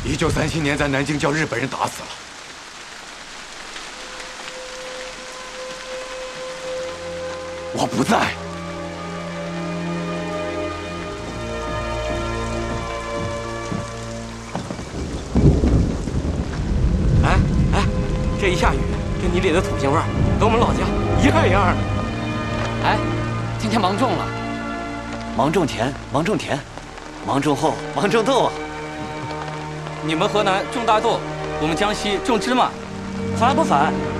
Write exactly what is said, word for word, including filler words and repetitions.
一九三七年在南京叫日本人打死了。我不在。 哎哎，这一下雨，这泥里的土腥味儿跟我们老家一样一样的。 哎，今天芒种了， 芒种田，芒种田，芒种后，芒种豆啊！ 你们河南种大豆，我们江西种芝麻， 反不反？